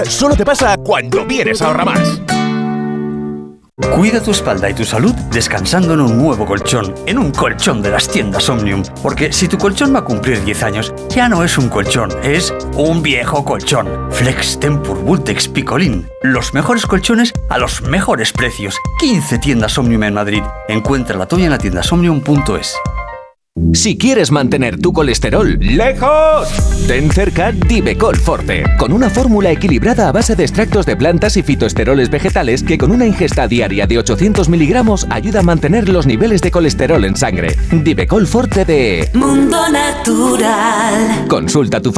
Solo te pasa cuando vienes a Ahorramás. Cuida tu espalda y tu salud descansando en un nuevo colchón, en un colchón de las tiendas Omnium. Porque si tu colchón va a cumplir 10 años, ya no es un colchón, es un viejo colchón. Flex, Tempur, Vultex, Picolín. Los mejores colchones a los mejores precios. 15 tiendas Omnium en Madrid. Encuentra la tuya en la tiendasomnium.es. Si quieres mantener tu colesterol lejos, ten cerca Divecol Forte, con una fórmula equilibrada a base de extractos de plantas y fitoesteroles vegetales que con una ingesta diaria de 800 miligramos ayuda a mantener los niveles de colesterol en sangre. Divecol Forte de Mundo Natural. Consulta tu